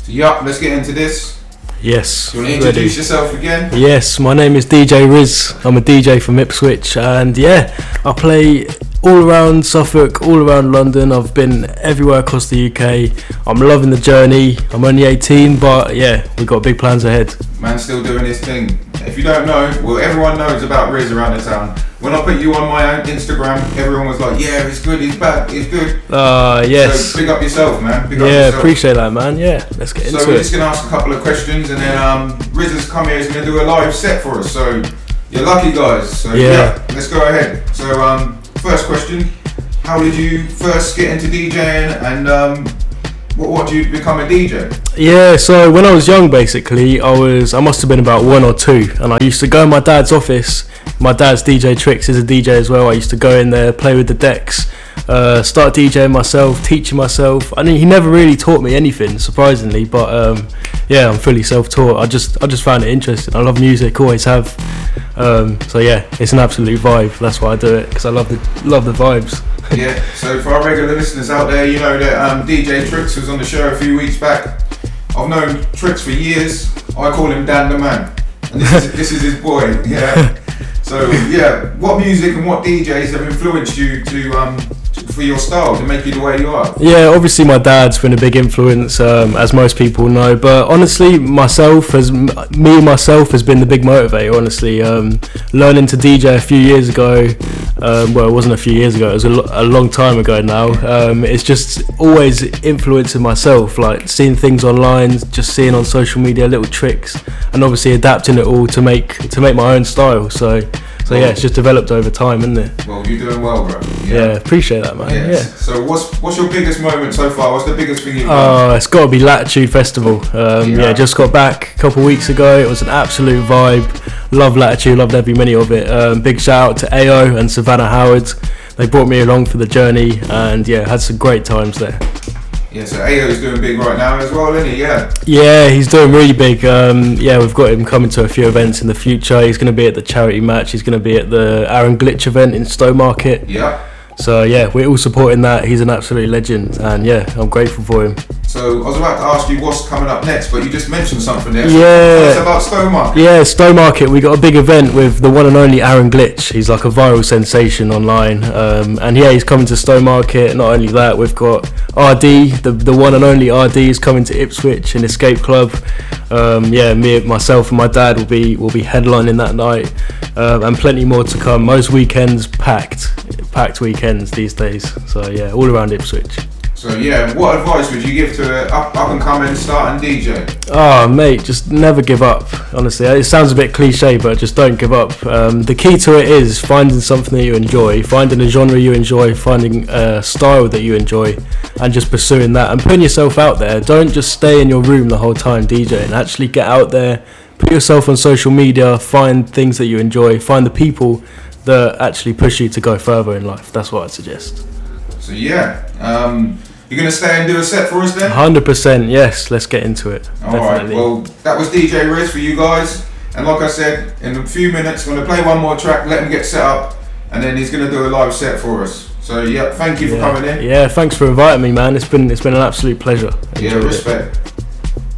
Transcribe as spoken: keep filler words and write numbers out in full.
So, yup, let's get into this. Yes. Do you want to introduce ready. yourself again? Yes, my name is D J Riz. I'm a D J from Ipswich, and yeah, I play all around Suffolk, all around London. I've been everywhere across the U K. I'm loving the journey. I'm only eighteen, but yeah, we've got big plans ahead. Man's still doing his thing. If you don't know, well, everyone knows about Riz around the town. When I put you on my own Instagram, everyone was like, yeah, he's good, he's bad, he's good. Uh, yes. So big up yourself, man. Big up yeah, yourself. Appreciate that, man. Yeah, let's get into it. So we're just going to ask a couple of questions, and then um, Riz has come here, he's going to do a live set for us. So you're lucky, guys. So yeah, yeah let's go ahead. So um, first question, how did you first get into DJing, and um, what, what did you become a D J? Yeah, so when I was young, basically, I was I must have been about one or two, and I used to go in my dad's office. My dad's D J Tricks is a D J as well. I used to go in there, play with the decks, uh, start DJing myself, teaching myself. I mean, he never really taught me anything, surprisingly, but um, yeah, I'm fully self-taught. I just I just found it interesting. I love music, always have. Um, so yeah, it's an absolute vibe. That's why I do it, because I love the love the vibes. Yeah, so for our regular listeners out there, you know that um, D J Tricks was on the show a few weeks back. I've known Tricks for years. I call him Dan the Man, and this is this is his boy. Yeah. So yeah, what music and what D Js have influenced you to um to, for your style to make you the way you are? Yeah, obviously my dad's been a big influence, um, as most people know. But honestly, myself has me myself has been the big motivator. Honestly, um, learning to D J a few years ago. Um, well, it wasn't a few years ago. It was a, lo- a long time ago now. Um, it's just always influencing myself, like seeing things online, just seeing on social media little tricks, and obviously adapting it all to make to make my own style. So, so yeah, it's just developed over time, isn't it? Well, you're doing well, bro. Yeah, yeah appreciate that, man. Yes. Yeah. So, what's what's your biggest moment so far? What's the biggest thing you've done? Oh, uh, it's got to be Latitude Festival. Um, yeah. yeah, just got back a couple of weeks ago. It was an absolute vibe. Love Latitude, loved every minute of it. Um, big shout out to A O and Savannah Howard. They brought me along for the journey, and yeah, had some great times there. Yeah, so A O's doing big right now as well, isn't he? Yeah. Yeah, he's doing really big. Um, yeah, we've got him coming to a few events in the future. He's going to be at the charity match. He's going to be at the Aaron Glitch event in Stowmarket. Yeah. So yeah, we're all supporting that. He's an absolute legend, and yeah, I'm grateful for him. So I was about to ask you what's coming up next, but you just mentioned something there. So yeah. Tell us about Stowmarket. Yeah, Stowmarket. We got a big event with the one and only Aaron Glitch. He's like a viral sensation online, um, and yeah, he's coming to Stowmarket. Not only that, we've got R D, the the one and only R D is coming to Ipswich in Escape Club. Um, yeah, me, myself, and my dad will be will be headlining that night, um, and plenty more to come. Most weekends packed, packed weekends these days. So yeah, all around Ipswich. So yeah, what advice would you give to an up, up and coming starting D J? Oh mate, just never give up. Honestly, it sounds a bit cliche, but just don't give up. Um, the key to it is finding something that you enjoy, finding a genre you enjoy, finding a style that you enjoy, and just pursuing that and putting yourself out there. Don't just stay in your room the whole time DJing. Actually get out there, put yourself on social media, find things that you enjoy, find the people that actually push you to go further in life. That's what I'd suggest. So yeah, um, you're going to stay and do a set for us then? one hundred percent, yes. Let's get into it. Alright, well, that was D J Riz for you guys. And like I said, in a few minutes, I'm going to play one more track, let him get set up, and then he's going to do a live set for us. So yeah, thank you yeah. for coming in. Yeah, thanks for inviting me, man. It's been it's been an absolute pleasure. Yeah, respect. It.